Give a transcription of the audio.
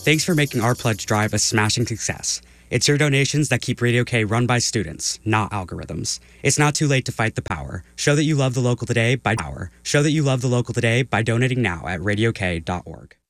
Thanks for making our pledge drive a smashing success. It's your donations that keep Radio K run by students, not algorithms. It's not too late to fight the power. Show that you love the local today by donating now at radiok.org.